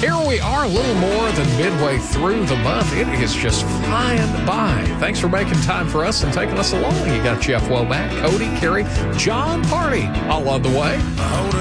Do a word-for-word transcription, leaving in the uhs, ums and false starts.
Here we are, a little more than midway through the month. It is just flying by. Thanks for making time for us and taking us along. You got Jeff Womack, Cody, Carey, John Party all on the way.